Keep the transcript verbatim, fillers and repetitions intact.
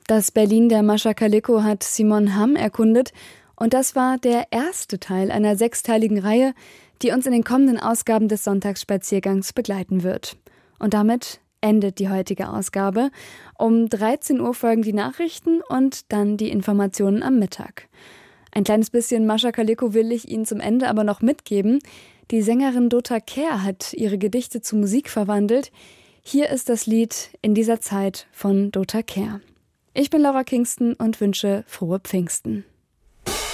Das Berlin der Mascha Kaleko hat Simon Hamm erkundet und das war der erste Teil einer sechsteiligen Reihe, die uns in den kommenden Ausgaben des Sonntagsspaziergangs begleiten wird. Und damit endet die heutige Ausgabe. Um dreizehn Uhr folgen die Nachrichten und dann die Informationen am Mittag. Ein kleines bisschen Mascha Kaleko will ich Ihnen zum Ende aber noch mitgeben. Die Sängerin Dota Kehr hat ihre Gedichte zu Musik verwandelt. Hier ist das Lied In dieser Zeit von Dota Kehr. Ich bin Laura Kingston und wünsche frohe Pfingsten.